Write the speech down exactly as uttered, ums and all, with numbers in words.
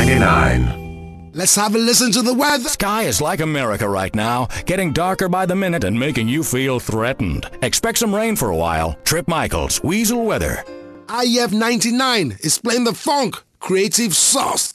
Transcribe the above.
ninety-nine. Let's have a listen to the weather. Sky is like America right now, getting darker by the minute and making you feel threatened. Expect some rain for a while. Trip Michaels, Weasel Weather. I F ninety-nine is playing the funk, creative sauce.